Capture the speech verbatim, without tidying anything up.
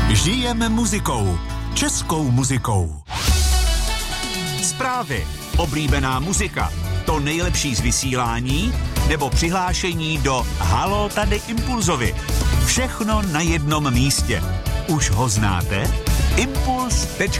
Žijeme muzikou. Českou muzikou. Zprávy. Oblíbená muzika. To nejlepší z vysílání nebo přihlášení do Halo tady Impulzovi. Všechno na jednom místě. Už ho znáte? Impuls tečka